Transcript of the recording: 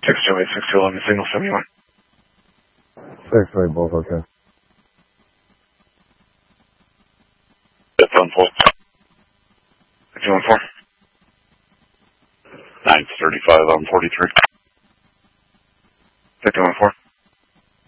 628, 6211, signal 71. 628, both okay. Phone 4. 614. 935 on 43.